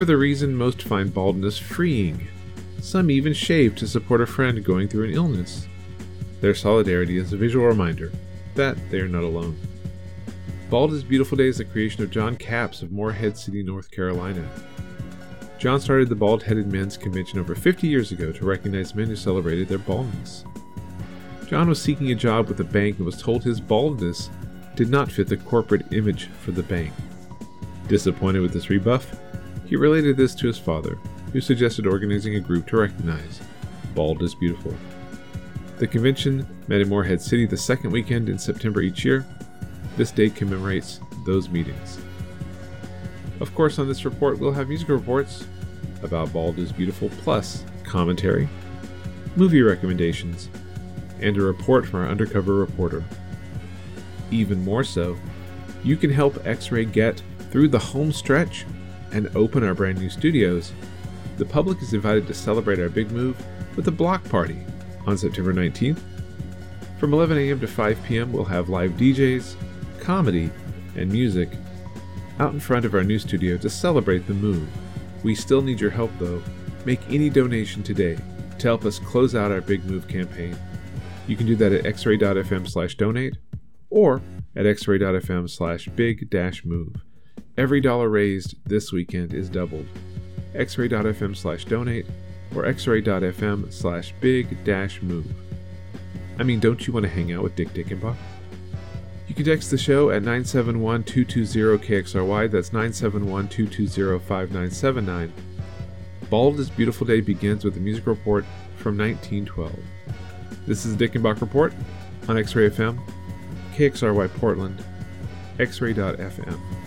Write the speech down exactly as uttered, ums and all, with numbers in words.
For the reason most find baldness freeing. Some even shave to support a friend going through an illness. Their solidarity is a visual reminder that they are not alone. Bald is Beautiful Day is the creation of John Capps of Morehead City, North Carolina. John started the Bald-Headed Men's Convention over fifty years ago to recognize men who celebrated their baldness. John was seeking a job with a bank and was told his baldness did not fit the corporate image for the bank. Disappointed with this rebuff, he related this to his father, who suggested organizing a group to recognize Bald is Beautiful. The convention met in Morehead City the second weekend in September each year. This day commemorates those meetings. Of course, on this report, we'll have music reports about Bald is Beautiful, plus commentary, movie recommendations, and a report from our undercover reporter. Even more so, you can help X-Ray get through the home stretch and open our brand new studios. The public is invited to celebrate our big move with a block party on September nineteenth. From eleven a.m. to five p.m. we'll have live D Js, comedy, and music out in front of our new studio to celebrate the move. We still need your help though. Make any donation today to help us close out our big move campaign. You can do that at xray.fm slash donate or at xray.fm slash big dash move. Every dollar raised this weekend is doubled. xray.fm slash donate or xray.fm slash big dash move. I mean, don't you want to hang out with Dick Dickenbach? You can text the show at nine seven one, two two zero, K X R Y. That's nine seven one, two two zero, five nine seven nine. Bald is Beautiful Day begins with a music report from nineteen twelve. This is the Dickenbach Report on X-Ray F M, K X R Y Portland, xray.fm.